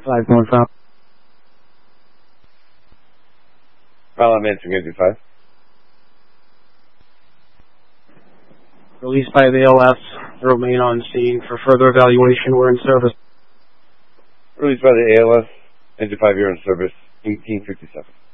5 going from. Well, I'm answering engine 5. Released by the ALS. Remain on scene for further evaluation. We're in service. Released by the ALS, engine 5, you're in service, 1857.